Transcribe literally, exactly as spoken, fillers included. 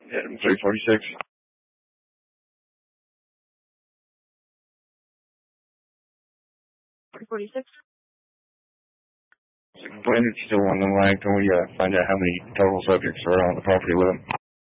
Yeah, three forty-six. three forty-six. Plaintiff's still on the line. Can we uh, find out how many total subjects are on the property with him?